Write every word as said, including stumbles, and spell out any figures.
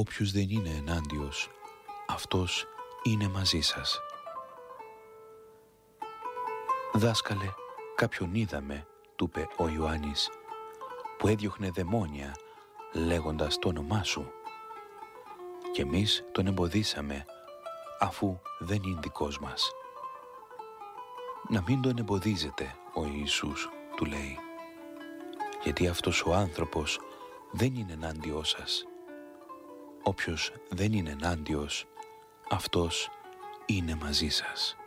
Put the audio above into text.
Όποιος δεν είναι ενάντιος, αυτός είναι μαζί σας. «Δάσκαλε, κάποιον είδαμε», του είπε ο Ιωάννης, «που έδιωχνε δαιμόνια λέγοντας το όνομά σου. Και εμείς τον εμποδίσαμε, αφού δεν είναι δικός μας». «Να μην τον εμποδίζετε», ο Ιησούς του λέει, «γιατί αυτός ο άνθρωπος δεν είναι ενάντιός σας. Όποιος δεν είναι ενάντιος, αυτός είναι μαζί σας».